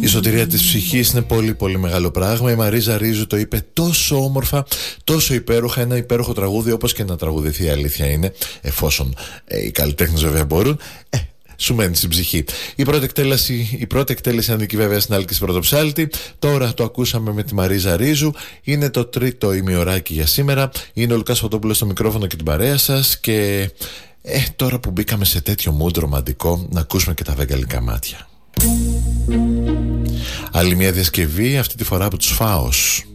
Η σωτηρία της ψυχής είναι πολύ πολύ μεγάλο πράγμα. Η Μαρίζα Ρίζου το είπε τόσο όμορφα, τόσο υπέροχα. Ένα υπέροχο τραγούδι, όπως και να τραγουδηθεί, η αλήθεια είναι, εφόσον οι καλλιτέχνες βέβαια μπορούν, σου μένει στην ψυχή. Η πρώτη εκτέλεση ανήκει βέβαια στην Άλκη Πρωτοψάλτη. Τώρα το ακούσαμε με τη Μαρίζα Ρίζου. Είναι το τρίτο ημιωράκι για σήμερα. Είναι ο Λουκάς Φωτόπουλος στο μικρόφωνο και την παρέα σας. Και τώρα που μπήκαμε σε τέτοιο mood ρομαντικό, να ακούσουμε και τα βεγγαλικά μάτια. Άλλη μια διασκευή, αυτή τη φορά από τους Φάος.